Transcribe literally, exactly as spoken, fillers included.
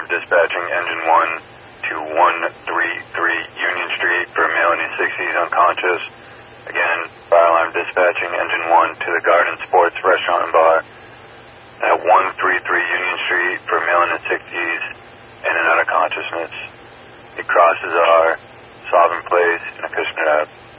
alarm dispatching engine one to one three three Union Street for a male in his sixties unconscious. Again, fire alarm dispatching engine one to the Garden Sports Restaurant and Bar at one three three Union Street for a male in his sixties in and out of consciousness. He crosses our Sovereign Place in Acushnet Ave.